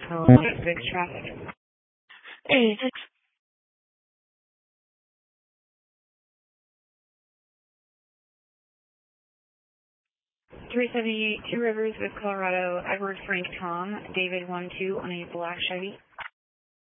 Six traffic. 86. Three 378 Two Rivers with Colorado, Edward Frank Tom, David 12 on a black Chevy.